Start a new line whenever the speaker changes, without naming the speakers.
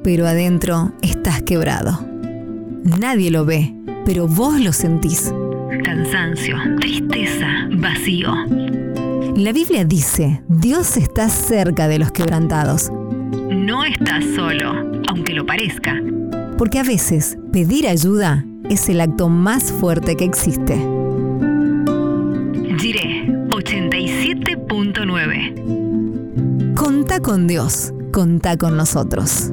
pero adentro estás quebrado. Nadie lo ve, pero vos lo sentís. Cansancio, tristeza, vacío. La Biblia dice, Dios está cerca de los quebrantados. No estás solo, aunque lo parezca. Porque a veces pedir ayuda es el acto más fuerte que existe. Jiré 87.9. Contá con Dios, contá con nosotros.